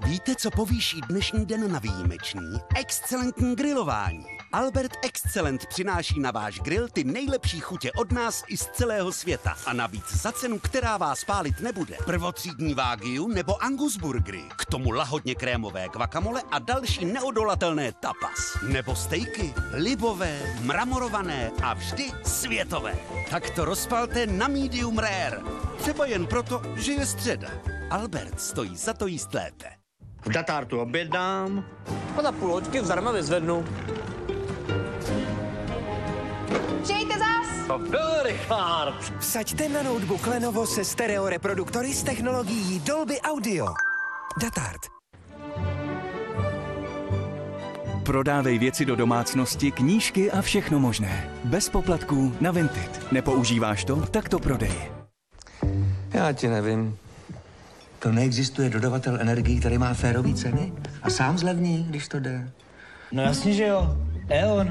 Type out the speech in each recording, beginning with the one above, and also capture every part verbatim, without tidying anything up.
Víte, co povýší dnešní den na výjimečný? Excelentní grilování. Albert Excellent přináší na váš grill ty nejlepší chutě od nás i z celého světa. A navíc za cenu, která vás pálit nebude. Prvotřídní wagyu nebo Angus burgery. K tomu lahodně krémové guacamole a další neodolatelné tapas. Nebo stejky, libové, mramorované a vždy světové. Tak to rozpalte na medium rare. Třeba jen proto, že je středa. Albert stojí za to jíst lépe. V Datartu objednám. A za půl hoďky zdarma vyzvednu. Přijďte zas! To byl Richard. Vsaďte na notebook Lenovo se stereo reproduktory s technologií Dolby Audio. Datart. Prodávej věci do domácnosti, knížky a všechno možné. Bez poplatků na Vinted. Nepoužíváš to? Tak to prodej. Já ti nevím. To neexistuje dodavatel energií, který má férový ceny a sám zlevní, když to jde. No jasně, že jo. E.ON.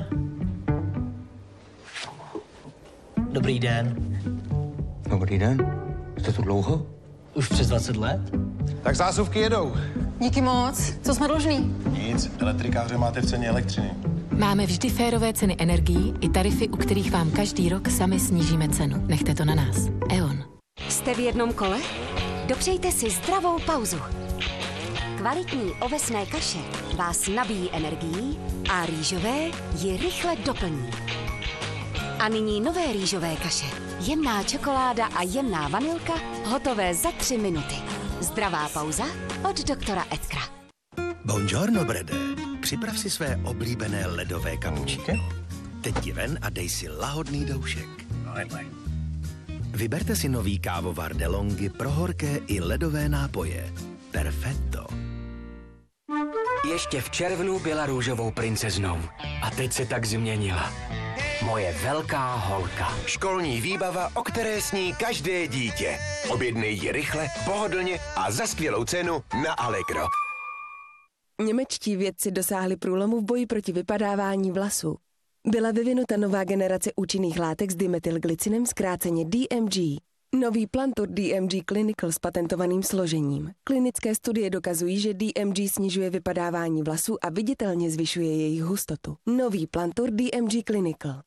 Dobrý den. Dobrý den. Jste tu dlouho? Už přes dvacet let? Tak zásuvky jedou. Díky moc. Co jsme dlužní? Nic, elektrikáře máte v ceně elektřiny. Máme vždy férové ceny energií i tarify, u kterých vám každý rok sami snížíme cenu. Nechte to na nás. E.ON. Jste v jednom kole? Dopřejte si zdravou pauzu. Kvalitní ovesné kaše vás nabíjí energií a rýžové ji rychle doplní. A nyní nové rýžové kaše. Jemná čokoláda a jemná vanilka, hotové za tři minuty. Zdravá pauza od doktora Edkra. Buongiorno, Brede. Připrav si své oblíbené ledové kapučíky. Teď ti ven a dej si lahodný doušek. Vyberte si nový kávovar DeLonghi pro horké i ledové nápoje. Perfetto. Ještě v červnu byla růžovou princeznou a teď se tak změnila. Moje velká holka. Školní výbava, o které sní každé dítě. Objednej ji rychle, pohodlně a za skvělou cenu na Allegro. Němečtí vědci dosáhli průlomu v boji proti vypadávání vlasů. Byla vyvinuta nová generace účinných látek s dimethylglycinem, zkráceně D M G. Nový Plantur D M G Clinical s patentovaným složením. Klinické studie dokazují, že D M G snižuje vypadávání vlasů a viditelně zvyšuje jejich hustotu. Nový Plantur D M G Clinical.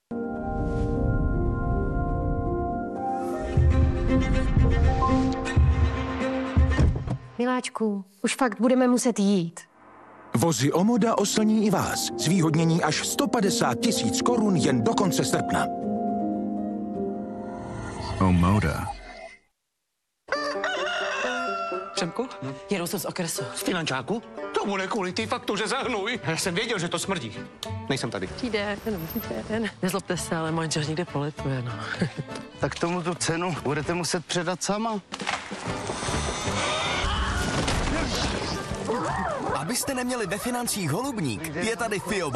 Miláčku, už fakt budeme muset jít. Vozy Omoda oslní i vás. Zvýhodnění až sto padesát tisíc korun jen do konce srpna. Omoda. Přemku, jedu jsem z okresu. Z finančáku? To bude kvůli té faktuře za hnůj. Já jsem věděl, že to smrdí. Nejsem tady. Přijde, jenom přijde. Nezlobte se, ale manžel někde polituje, no. Tak tomu tu cenu budete muset předat sama. Abyste neměli ve financích holubník, je tady Fioba.